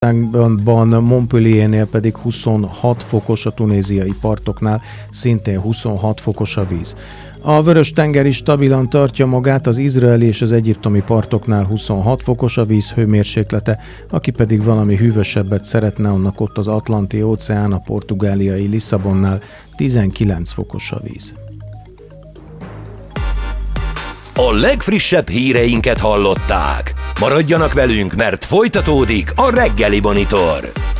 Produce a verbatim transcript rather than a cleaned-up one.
Montpelliernél pedig huszonhat fokos, a tunéziai partoknál szintén huszonhat fokos a víz. A Vörös-tenger is stabilan tartja magát, az izraeli és az egyiptomi partoknál huszonhat fokos a víz hőmérséklete, aki pedig valami hűvösebbet szeretne, annak ott az Atlanti-óceán, a portugáliai Lisszabonnál tizenkilenc fokos a víz. A legfrissebb híreinket hallották. Maradjanak velünk, mert folytatódik a Reggeli Monitor.